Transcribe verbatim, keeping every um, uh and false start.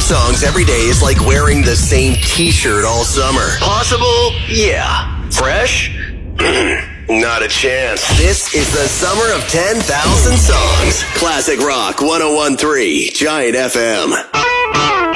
songs every day is like wearing the same t-shirt all summer. Possible? Yeah. Fresh? Not a chance. This is the summer of ten thousand songs. Classic Rock one oh one point three, Giant F M.